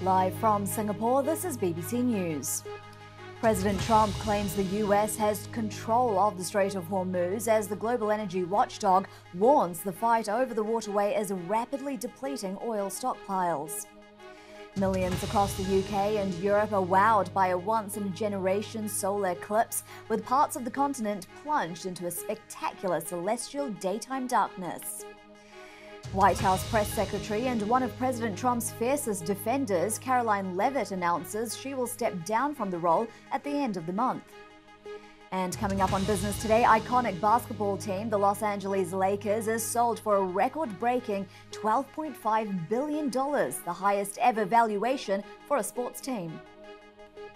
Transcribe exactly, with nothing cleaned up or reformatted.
Live from Singapore, this is B B C News. President Trump claims the U S has control of the Strait of Hormuz as the global energy watchdog warns the fight over the waterway is rapidly depleting oil stockpiles. Millions across the U K and Europe are wowed by a once-in-a-generation solar eclipse, with parts of the continent plunged into a spectacular celestial daytime darkness. White House press secretary and one of President Trump's fiercest defenders, Karoline Leavitt, announces she will step down from the role at the end of the month. And coming up on Business Today, iconic basketball team, the Los Angeles Lakers, is sold for a record-breaking twelve point five billion dollars, the highest ever valuation for a sports team.